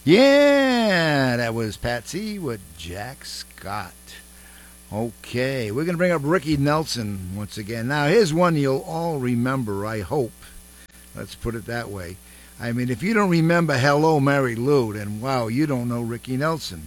Yeah, that was Patsy with Jack Scott. Okay, we're going to bring up Ricky Nelson once again. Now, here's one you'll all remember, I hope. Let's put it that way. I mean, if you don't remember Hello, Mary Lou, then wow, you don't know Ricky Nelson.